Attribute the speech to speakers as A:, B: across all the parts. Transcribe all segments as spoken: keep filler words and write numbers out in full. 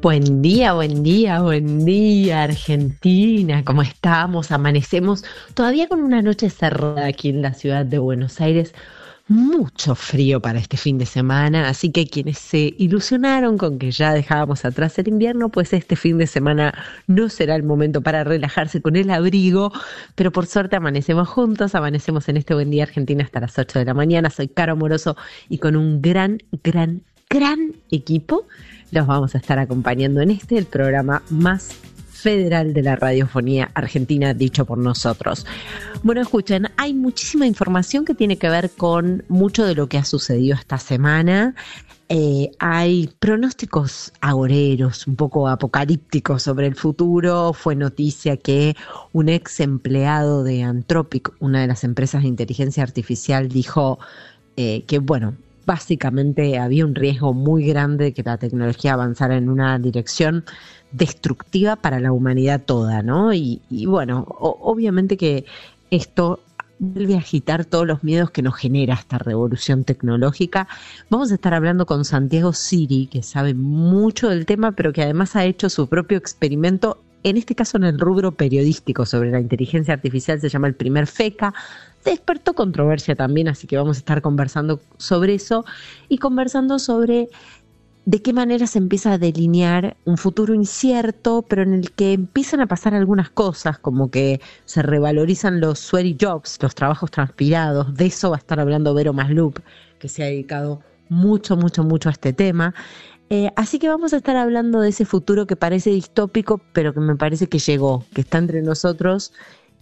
A: Buen día, buen día, buen día, Argentina. ¿Cómo estamos? Amanecemos todavía con una noche cerrada aquí en la ciudad de Buenos Aires. Mucho frío para este fin de semana, así que quienes se ilusionaron con que ya dejábamos atrás el invierno, pues este fin de semana no será el momento para relajarse con el abrigo, pero por suerte amanecemos juntos, amanecemos en este Buen Día Argentina hasta las ocho de la mañana. Soy Caro Moroso y con un gran, gran, gran equipo los vamos a estar acompañando en este, el programa más federal de la radiofonía argentina, dicho por nosotros. Bueno, escuchen, hay muchísima información que tiene que ver con mucho de lo que ha sucedido esta semana. Eh, hay pronósticos agoreros, un poco apocalípticos sobre el futuro. Fue noticia que un ex empleado de Anthropic, una de las empresas de inteligencia artificial, dijo eh, que, bueno, básicamente había un riesgo muy grande de que la tecnología avanzara en una dirección destructiva para la humanidad toda, ¿no? Y, y bueno, o, obviamente que esto vuelve a agitar todos los miedos que nos genera esta revolución tecnológica. Vamos a estar hablando con Santiago Siri, que sabe mucho del tema, pero que además ha hecho su propio experimento, en este caso en el rubro periodístico, sobre la inteligencia artificial. Se llama el primer FECA. Despertó controversia también, así que vamos a estar conversando sobre eso y conversando sobre de qué manera se empieza a delinear un futuro incierto, pero en el que empiezan a pasar algunas cosas, como que se revalorizan los sweaty jobs, los trabajos transpirados. De eso va a estar hablando Vero Maslup, que se ha dedicado mucho, mucho, mucho a este tema. Eh, así que vamos a estar hablando de ese futuro que parece distópico, pero que me parece que llegó, que está entre nosotros.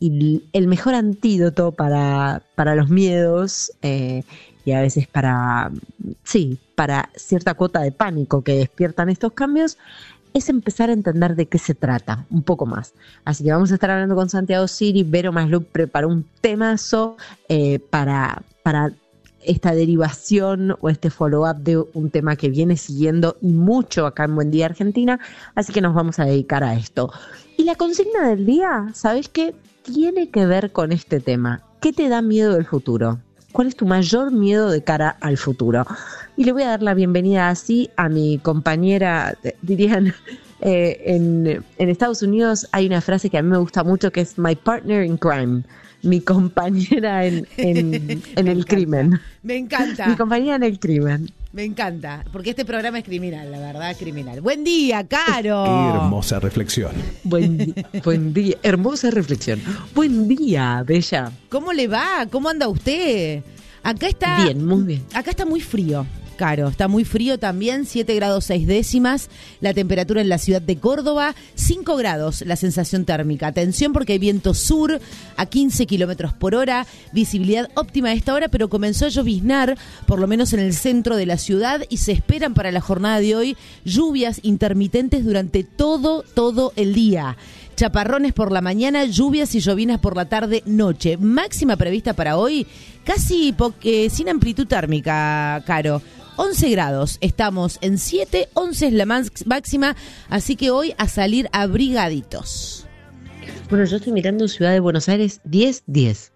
A: Y el mejor antídoto para, para los miedos eh, y a veces para, sí, para cierta cuota de pánico que despiertan estos cambios es empezar a entender de qué se trata un poco más. Así que vamos a estar hablando con Santiago Siri. Vero Maslup preparó un temazo eh, para, para esta derivación o este follow-up de un tema que viene siguiendo y mucho acá en Buen Día Argentina. Así que nos vamos a dedicar a esto. Y la consigna del día, ¿sabés qué? Tiene que ver con este tema. ¿Qué te da miedo del futuro? ¿Cuál es tu mayor miedo de cara al futuro? Y le voy a dar la bienvenida así a mi compañera, dirían, eh, en, en Estados Unidos hay una frase que a mí me gusta mucho que es my partner in crime, mi compañera en, en, en el
B: encanta,
A: crimen.
B: Me encanta.
A: Mi compañera en el crimen.
B: Me encanta, porque este programa es criminal, la verdad, criminal. Buen día, Caro.
C: Qué hermosa reflexión.
A: Buen, di- buen día, hermosa reflexión. Buen día, Bella.
B: ¿Cómo le va? ¿Cómo anda usted? Acá está...
A: Bien, muy bien.
B: Acá está muy frío, Caro. Está muy frío también, siete grados seis décimas. La temperatura en la ciudad de Córdoba, cinco grados la sensación térmica. Atención porque hay viento sur a quince kilómetros por hora. Visibilidad óptima a esta hora, pero comenzó a lloviznar, por lo menos en el centro de la ciudad, y se esperan para la jornada de hoy lluvias intermitentes durante todo, todo el día. Chaparrones por la mañana, lluvias y llovinas por la tarde, noche. Máxima prevista para hoy, casi po- eh, sin amplitud térmica, Caro. once grados, estamos en siete, once es la más máxima, así que hoy a salir abrigaditos.
A: Bueno, yo estoy mirando Ciudad de Buenos Aires, diez, diez.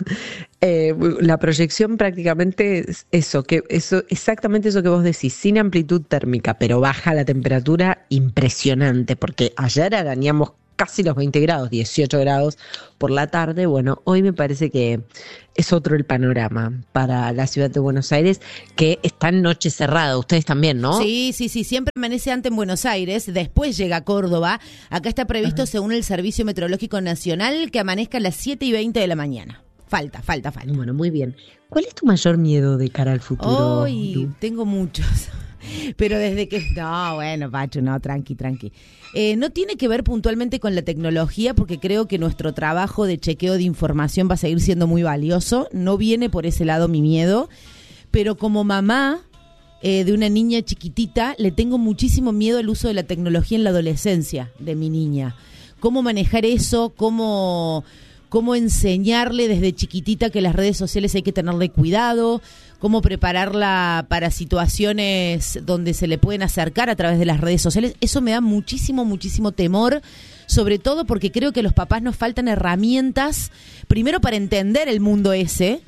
A: eh, la proyección prácticamente es eso, que eso, exactamente eso que vos decís, sin amplitud térmica, pero baja la temperatura impresionante, porque ayer arañamos casi los veinte grados, dieciocho grados por la tarde. Bueno, hoy me parece que es otro el panorama para la ciudad de Buenos Aires, que está en noche cerrada. Ustedes también, ¿no?
B: Sí, sí, sí, siempre amanece antes en Buenos Aires, después llega a Córdoba. Acá está previsto, según el Servicio Meteorológico Nacional, que amanezca a las siete y veinte de la mañana. Falta, falta, falta.
A: Bueno, muy bien. ¿Cuál es tu mayor miedo de cara al futuro?
B: Hoy tengo muchos. Pero desde que... No, bueno, Pacho, no, tranqui, tranqui. Eh, no tiene que ver puntualmente con la tecnología, porque creo que nuestro trabajo de chequeo de información va a seguir siendo muy valioso. No viene por ese lado mi miedo. Pero como mamá eh, de una niña chiquitita, le tengo muchísimo miedo al uso de la tecnología en la adolescencia de mi niña. ¿Cómo manejar eso? ¿Cómo... cómo enseñarle desde chiquitita que las redes sociales hay que tenerle cuidado, cómo prepararla para situaciones donde se le pueden acercar a través de las redes sociales. Eso me da muchísimo, muchísimo temor, sobre todo porque creo que a los papás nos faltan herramientas, primero para entender el mundo ese,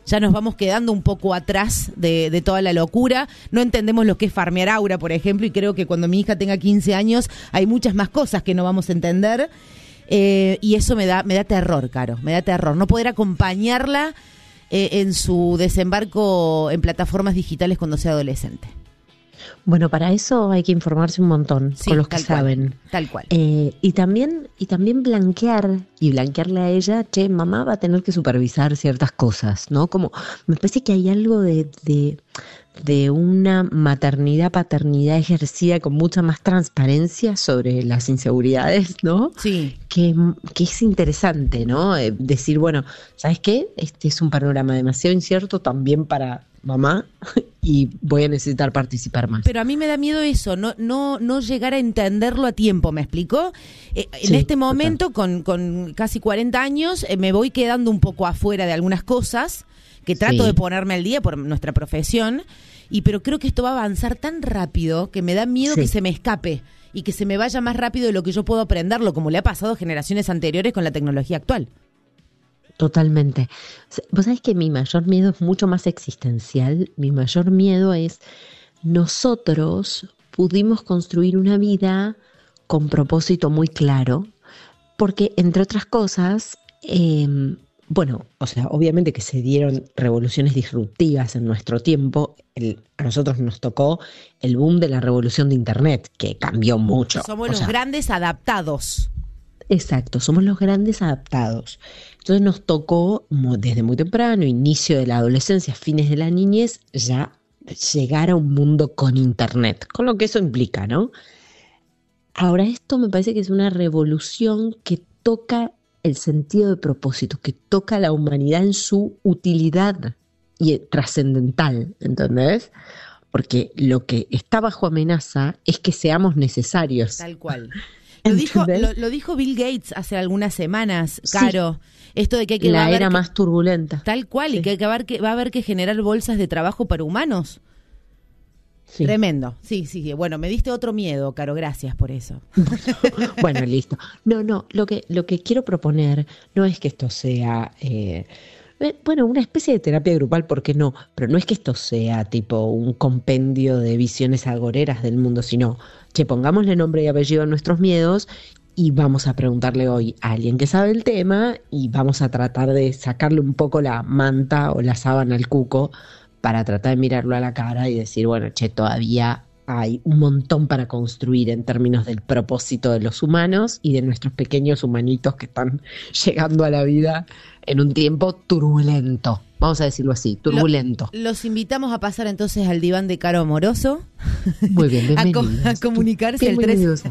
B: Ya nos vamos quedando un poco atrás de, de toda la locura. No entendemos lo que es farmear aura, por ejemplo, y creo que cuando mi hija tenga quince años hay muchas más cosas que no vamos a entender. Eh, y eso me da, me da terror, Caro, me da terror. No poder acompañarla eh, en su desembarco en plataformas digitales cuando sea adolescente.
A: Bueno, para eso hay que informarse un montón
B: Sí,
A: con los que
B: tal cual,
A: saben.
B: tal cual.
A: Eh, y también y también blanquear y blanquearle a ella, che, mamá va a tener que supervisar ciertas cosas, ¿no? Como me parece que hay algo de, de, de una maternidad, paternidad ejercida con mucha más transparencia sobre las inseguridades, ¿no?
B: Sí.
A: Que, que es interesante, ¿no? Eh, decir, bueno, ¿sabes qué? Este es un panorama demasiado incierto también para mamá y voy a necesitar participar más.
B: Pero a mí me da miedo eso, no no no llegar a entenderlo a tiempo, ¿me explicó? Eh, en
A: Sí,
B: este momento, con, con casi cuarenta años, eh, me voy quedando un poco afuera de algunas cosas, que trato
A: Sí.
B: de ponerme al día por nuestra profesión, y pero creo que esto va a avanzar tan rápido que me da miedo
A: Sí.
B: que se me escape y que se me vaya más rápido de lo que yo puedo aprenderlo, como le ha pasado a generaciones anteriores con la tecnología actual.
A: Totalmente. Vos sabés que mi mayor miedo es mucho más existencial. Mi mayor miedo es nosotros pudimos construir una vida con propósito muy claro, porque entre otras cosas, eh, bueno, o sea, obviamente que se dieron revoluciones disruptivas en nuestro tiempo. El, a nosotros nos tocó el boom de la revolución de Internet, que cambió mucho.
B: Somos
A: O
B: los
A: sea,
B: grandes adaptados.
A: Exacto, somos los grandes adaptados. Entonces nos tocó mo- desde muy temprano, inicio de la adolescencia, fines de la niñez, ya llegar a un mundo con internet, con lo que eso implica, ¿no? Ahora esto me parece que es una revolución que toca el sentido de propósito, que toca a la humanidad en su utilidad y eh, trascendental, ¿entendés? Porque lo que está bajo amenaza es que seamos necesarios.
B: Tal cual. Lo dijo,
A: ¿Entendés?
B: lo, lo dijo Bill Gates hace algunas semanas,
A: Sí.
B: Caro. Esto de que hay que va a
A: La
B: haber
A: era
B: que-
A: más turbulenta.
B: tal cual,
A: Sí.
B: y que, hay que haber que va a haber que generar bolsas de trabajo para humanos.
A: Sí.
B: Tremendo. Sí, sí, sí. Bueno, me diste otro miedo, Caro. Gracias por eso.
A: Bueno, listo. No, no, lo que, lo que quiero proponer no es que esto sea, eh, eh, bueno, una especie de terapia grupal, ¿por qué no? Pero no es que esto sea tipo un compendio de visiones agoreras del mundo, sino, che, pongámosle nombre y apellido a nuestros miedos y vamos a preguntarle hoy a alguien que sabe el tema y vamos a tratar de sacarle un poco la manta o la sábana al cuco para tratar de mirarlo a la cara y decir, bueno, che, todavía hay un montón para construir en términos del propósito de los humanos y de nuestros pequeños humanitos que están llegando a la vida en un tiempo turbulento. Vamos a decirlo así, turbulento.
B: Lo- los invitamos a pasar entonces al diván de Caro Amoroso.
A: Muy bien,
B: a, co-
A: bienvenidos.
B: a comunicarse al tres,
A: Bienvenidos.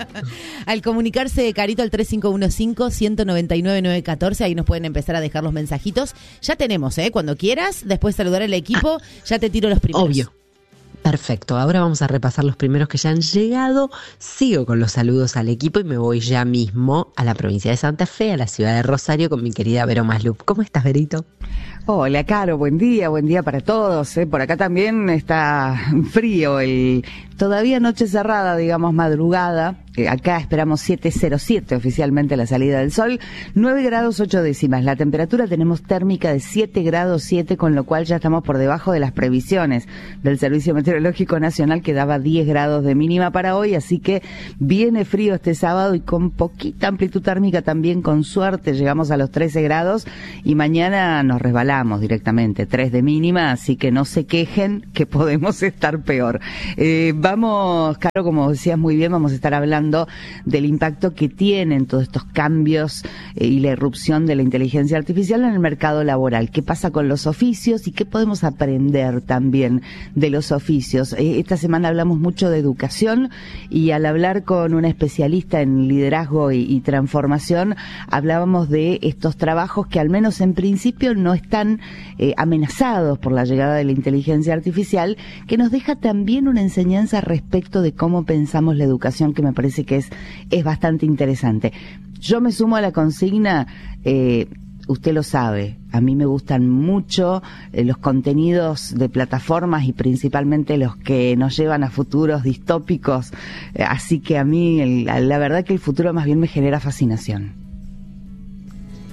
B: al comunicarse Carito al tres cinco uno cinco, uno nueve nueve, nueve uno cuatro, ahí nos pueden empezar a dejar los mensajitos. Ya tenemos, ¿eh? Cuando quieras, después saludar al equipo, ya te tiro los primeros.
A: Obvio. Perfecto, ahora vamos a repasar los primeros que ya han llegado. Sigo con los saludos al equipo y me voy ya mismo a la provincia de Santa Fe, a la ciudad de Rosario, con mi querida Vero Maslup. ¿Cómo estás, Verito?
C: Hola, Caro, buen día, buen día para todos. ¿eh? Por acá también está frío, el todavía noche cerrada, digamos madrugada. Eh, acá esperamos siete cero siete oficialmente la salida del sol, nueve grados ocho décimas. La temperatura tenemos térmica de siete grados siete, con lo cual ya estamos por debajo de las previsiones del Servicio Meteorológico Nacional, que daba diez grados de mínima para hoy, así que viene frío este sábado y con poquita amplitud térmica también, con suerte llegamos a los trece grados y mañana nos resbalamos directamente, tres de mínima, así que no se quejen que podemos estar peor. Eh, vamos, Caro, como decías muy bien, vamos a estar hablando del impacto que tienen todos estos cambios eh, y la irrupción de la inteligencia artificial en el mercado laboral. ¿Qué pasa con los oficios y qué podemos aprender también de los oficios? Eh, esta semana hablamos mucho de educación y al hablar con una especialista en liderazgo y, y transformación, hablábamos de estos trabajos que al menos en principio no están eh, amenazados por la llegada de la inteligencia artificial, que nos deja también una enseñanza respecto de cómo pensamos la educación, que me parece que es, es bastante interesante. Yo me sumo a la consigna, eh, usted lo sabe, a mí me gustan mucho eh, los contenidos de plataformas y principalmente los que nos llevan a futuros distópicos, eh, así que a mí el, la verdad que el futuro más bien me genera fascinación.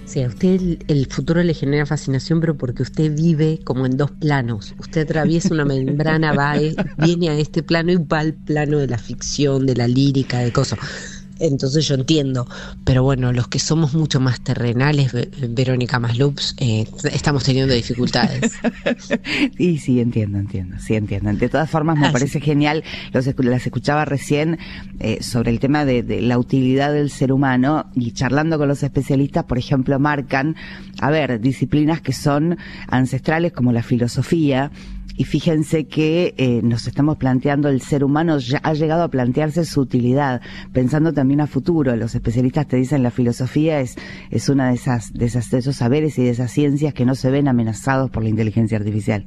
A: Sí, a usted el, el futuro le genera fascinación, pero porque usted vive como en dos planos. Usted atraviesa una membrana, va, a, viene a este plano y va al plano de la ficción, de la lírica, de cosas. Entonces yo entiendo, pero bueno, los que somos mucho más terrenales, Verónica Maslup, eh, estamos teniendo dificultades.
C: Y sí, entiendo, entiendo, sí entiendo. De todas formas, me ah, parece sí. genial, los, las escuchaba recién eh, sobre el tema de, de la utilidad del ser humano, y charlando con los especialistas, por ejemplo, marcan, a ver, disciplinas que son ancestrales como la filosofía. Y fíjense que eh, nos estamos planteando, el ser humano ya ha llegado a plantearse su utilidad, pensando también a futuro. Los especialistas te dicen la filosofía es es una de esas de esas de esos saberes y de esas ciencias que no se ven amenazados por la inteligencia artificial.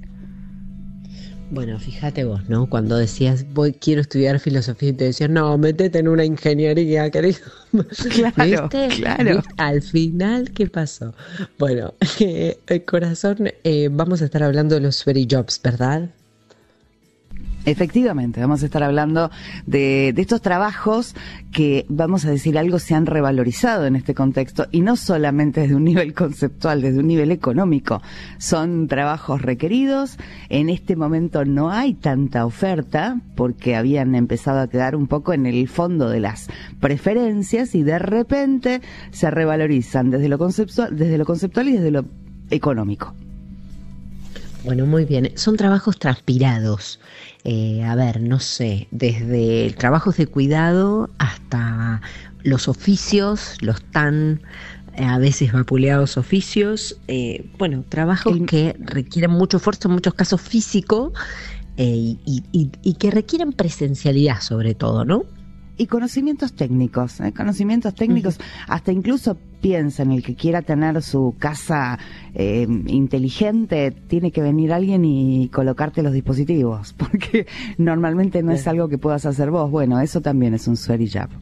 A: Bueno, fíjate vos, ¿no? Cuando decías, voy, quiero estudiar filosofía, y te decían, no, métete en una ingeniería, querido.
C: Claro, ¿viste? Claro.
A: ¿Viste? Al final, ¿qué pasó? Bueno, eh, corazón, eh, vamos a estar hablando de los Sweaty Jobs, ¿verdad?
C: Efectivamente, vamos a estar hablando de, de estos trabajos que, vamos a decir algo, se han revalorizado en este contexto, y no solamente desde un nivel conceptual, desde un nivel económico. Son trabajos requeridos. En este momento no hay tanta oferta porque habían empezado a quedar un poco en el fondo de las preferencias, y de repente se revalorizan desde lo conceptual, desde lo conceptual y desde lo económico.
A: Bueno, muy bien. Son trabajos transpirados. Eh, a ver, no sé, desde trabajos de cuidado hasta los oficios, los tan eh, a veces vapuleados oficios. Eh, bueno, trabajos El... que requieren mucho esfuerzo, en muchos casos físico, eh, y, y, y que requieren presencialidad sobre todo, ¿no?
C: Y conocimientos técnicos, ¿eh? conocimientos técnicos, uh-huh. hasta incluso piensa en el que quiera tener su casa eh, inteligente, tiene que venir alguien y colocarte los dispositivos, porque normalmente no sí. es algo que puedas hacer vos. Bueno, eso también es un sweaty job.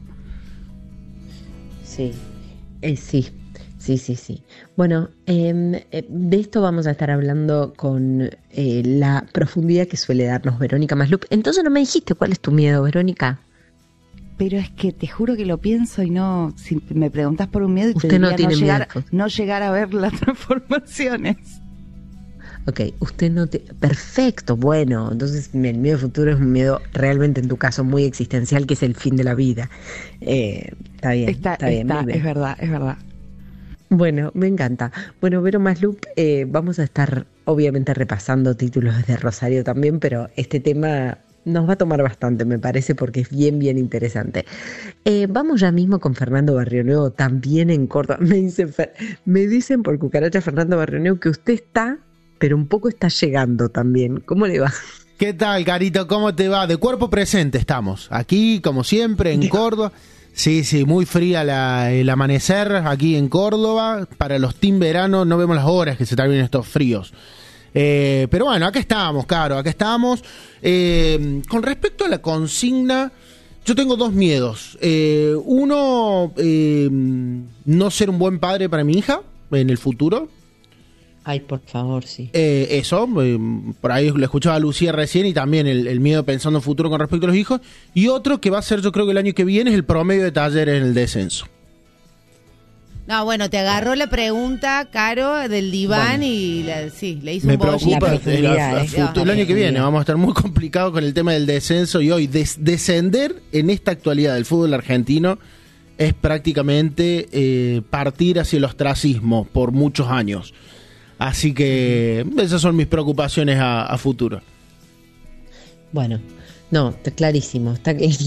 A: Sí, eh, sí, sí, sí, sí. Bueno, eh, de esto vamos a estar hablando con eh, la profundidad que suele darnos Verónica Maslup. Entonces no me dijiste cuál es tu miedo, Verónica.
C: Pero es que te juro que lo pienso y no, si me preguntas por un miedo y
A: usted
C: te diría
A: no, tiene
C: no, llegar,
A: miedo.
C: no llegar a ver las transformaciones.
A: Ok, usted no te... Perfecto, bueno, entonces el miedo futuro es un miedo realmente en tu caso muy existencial, que es el fin de la vida. Eh, está bien,
C: está,
A: está bien,
C: está,
A: bien.
C: Es verdad, es verdad.
A: Bueno, me encanta. Bueno, Vero Maslup, eh, vamos a estar obviamente repasando títulos de Rosario también, pero este tema nos va a tomar bastante, me parece, porque es bien, bien interesante. Eh, vamos ya mismo con Fernando Barrionuevo, también en Córdoba. Me dicen, me dicen por cucaracha Fernando Barrionuevo que usted está, pero un poco está llegando también. ¿Cómo le va?
D: ¿Qué tal, Carito? ¿Cómo te va? De cuerpo presente estamos. Aquí, como siempre, en Córdoba. Sí, sí, muy fría la, el amanecer aquí en Córdoba. Para los team verano no vemos las horas que se terminan estos fríos. Eh, pero bueno, acá estamos, Caro, acá estamos. Eh, con respecto a la consigna, yo tengo dos miedos. Eh, uno, eh, no ser un buen padre para mi hija en el futuro.
A: Ay, por favor, sí.
D: Eh, eso, eh, por ahí le escuchaba a Lucía recién, y también el, el miedo pensando en futuro con respecto a los hijos. Y otro que va a ser, yo creo que el año que viene, es el promedio de talleres en el descenso.
B: No, bueno, te agarró la pregunta, Caro, del diván, bueno, y la, sí, le hizo
D: me
B: un bollito.
D: Me preocupa el, el, el año que viene. Vamos a estar muy complicados con el tema del descenso, y hoy des, descender en esta actualidad del fútbol argentino es prácticamente eh, partir hacia el ostracismo por muchos años. Así que esas son mis preocupaciones a, a futuro.
A: Bueno, no, está clarísimo, está